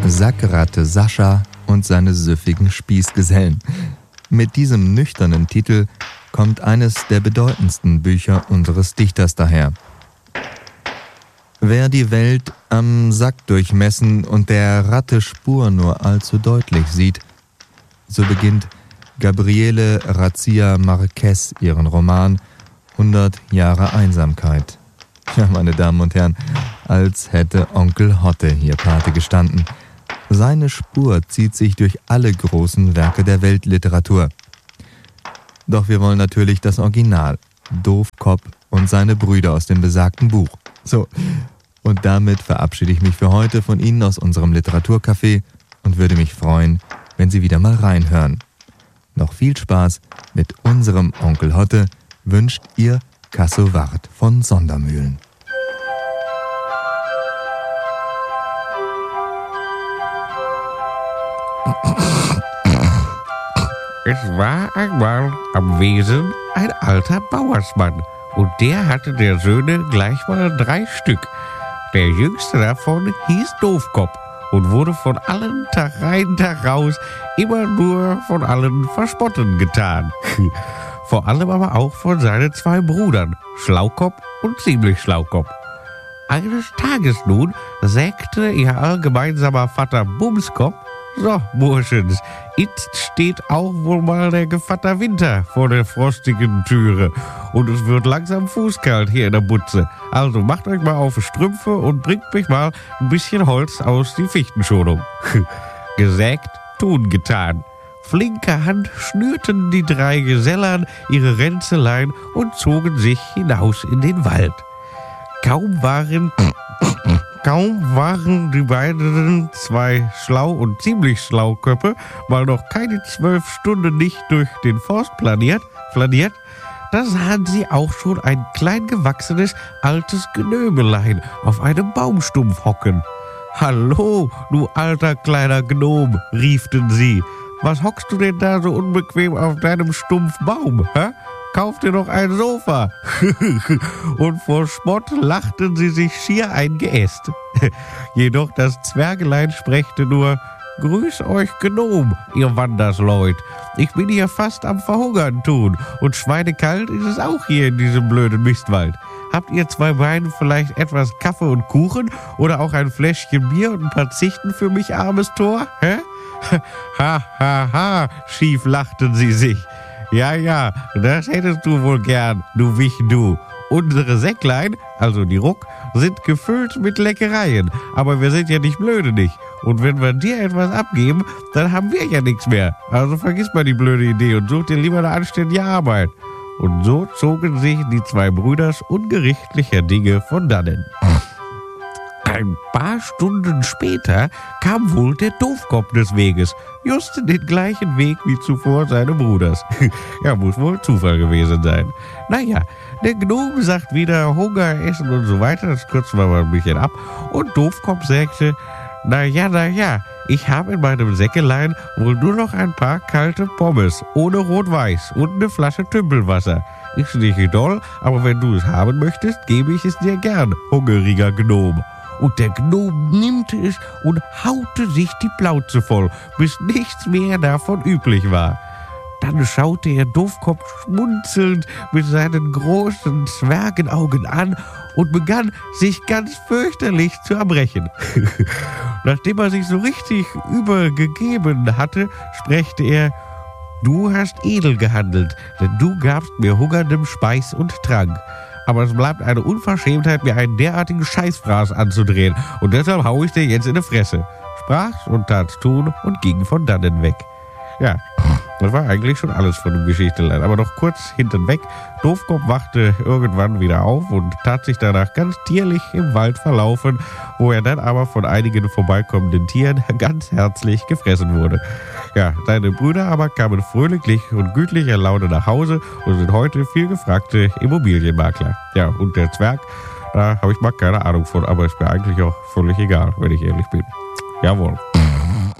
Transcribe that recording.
Sackratte Sascha und seine süffigen Spießgesellen. Mit diesem nüchternen Titel kommt eines der bedeutendsten Bücher unseres Dichters daher. Wer die Welt am Sack durchmessen und der Ratte Spur nur allzu deutlich sieht, so beginnt Gabriele García Márquez ihren Roman 100 Jahre Einsamkeit. Ja, meine Damen und Herren, als hätte Onkel Hotte hier Pate gestanden. Seine Spur zieht sich durch alle großen Werke der Weltliteratur. Doch wir wollen natürlich das Original, Doofkop und seine Brüder aus dem besagten Buch. So, und damit verabschiede ich mich für heute von Ihnen aus unserem Literaturcafé und würde mich freuen, wenn Sie wieder mal reinhören. Noch viel Spaß mit unserem Onkel Hotte wünscht Ihr Casso Ward von Sondermühlen. Es war einmal am Wesen ein alter Bauersmann und der hatte der Söhne gleich mal 3 Stück. Der jüngste davon hieß Doofkop und wurde von allen Tag rein, Tag raus immer nur von allen verspotten getan. Vor allem aber auch von seinen 2 Brüdern, Schlaukop und Ziemlich Schlaukop. Eines Tages nun sägte ihr allgemeinsamer Vater Bumskop: So, Burschens, jetzt steht auch wohl mal der Gevatter Winter vor der frostigen Türe und es wird langsam fußkalt hier in der Butze. Also macht euch mal auf die Strümpfe und bringt mich mal ein bisschen Holz aus die Fichtenschonung. Gesägt, tun getan. Flinke Hand schnürten die 3 Gesellern ihre Ränzelein und zogen sich hinaus in den Wald. Kaum waren die beiden 2 Schlau- und Ziemlich Schlauköpfe mal noch keine 12 Stunden nicht durch den Forst flaniert, da sahen sie auch schon ein klein gewachsenes altes Gnömelein auf einem Baumstumpf hocken. »Hallo, du alter kleiner Gnom«, rieften sie. »Was hockst du denn da so unbequem auf deinem Stumpfbaum, hä? Kauf dir doch ein Sofa.« Und vor Spott lachten sie sich schier ein Geäst. Jedoch das Zwergelein sprächte nur: »Grüß euch Gnom, ihr Wandersleut. Ich bin hier fast am Verhungern tun und schweinekalt ist es auch hier in diesem blöden Mistwald. Habt ihr 2 Beine vielleicht etwas Kaffee und Kuchen oder auch ein Fläschchen Bier und ein paar Zichten für mich, armes Tor, hä?« »Ha, ha, ha«, schief lachten sie sich. »Ja, das hättest du wohl gern, du Wich, du. Unsere Säcklein, also die Ruck, sind gefüllt mit Leckereien, aber wir sind ja nicht blöde, nicht? Und wenn wir dir etwas abgeben, dann haben wir ja nichts mehr. Also vergiss mal die blöde Idee und such dir lieber eine anständige Arbeit.« Und so zogen sich die 2 Brüders ungerichtlicher Dinge von dannen. Ein paar Stunden später kam wohl der Doofkop des Weges, just den gleichen Weg wie zuvor seine Bruders. Ja, muss wohl Zufall gewesen sein. Naja, der Gnome sagt wieder Hunger, Essen und so weiter, das kürzen wir mal ein bisschen ab. Und Doofkop sagte: Na ja, ich habe in meinem Säckelein wohl nur noch ein paar kalte Pommes, ohne Rot-Weiß und eine Flasche Tümpelwasser. Ist nicht doll, aber wenn du es haben möchtest, gebe ich es dir gern, hungriger Gnome. Und der Gnome nimmte es und haute sich die Plauze voll, bis nichts mehr davon übrig war. Dann schaute er Doofkop schmunzelnd mit seinen großen Zwergenaugen an und begann, sich ganz fürchterlich zu erbrechen. Nachdem er sich so richtig übergegeben hatte, sprechte er: »Du hast edel gehandelt, denn du gabst mir hungerndem Speis und Trank. Aber es bleibt eine Unverschämtheit, mir einen derartigen Scheißfraß anzudrehen, und deshalb hau ich dir jetzt in die Fresse«, sprach's und tat's tun und ging von dannen weg. Ja, das war eigentlich schon alles von dem Geschichtelein, aber noch kurz hinten weg. Doofkop wachte irgendwann wieder auf und tat sich danach ganz tierlich im Wald verlaufen, wo er dann aber von einigen vorbeikommenden Tieren ganz herzlich gefressen wurde. Ja, seine Brüder aber kamen fröhlich und gütlicher Laune nach Hause und sind heute viel gefragte Immobilienmakler. Ja, und der Zwerg, da habe ich mal keine Ahnung von, aber ist mir eigentlich auch völlig egal, wenn ich ehrlich bin. Jawohl.